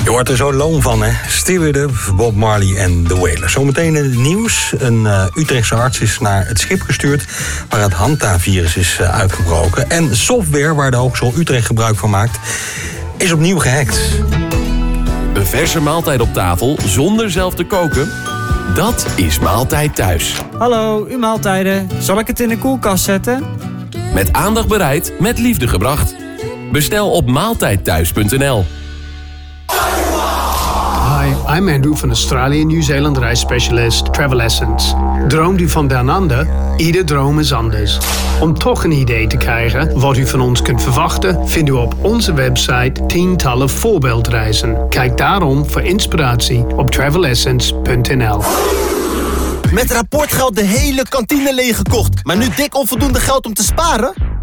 Je wordt er zo loom van, hè? Stevie Wonder, Bob Marley en The Wailers. Zometeen in het nieuws. Een Utrechtse arts is naar het schip gestuurd waar het Hanta-virus is uitgebroken. En software waar de Hogeschool Utrecht gebruik van maakt, is opnieuw gehackt. Een verse maaltijd op tafel zonder zelf te koken? Dat is Maaltijd Thuis. Hallo, uw maaltijden. Zal ik het in de koelkast zetten? Met aandacht bereid, met liefde gebracht. Bestel op maaltijdthuis.nl. Hi, I'm Andrew van Australië New Zealand reisspecialist Travel Essence. Droomt u van down under? Ieder droom is anders. Om toch een idee te krijgen wat u van ons kunt verwachten, vindt u op onze website tientallen voorbeeldreizen. Kijk daarom voor inspiratie op travelessence.nl. Met rapportgeld de hele kantine leeggekocht, maar nu dik onvoldoende geld om te sparen?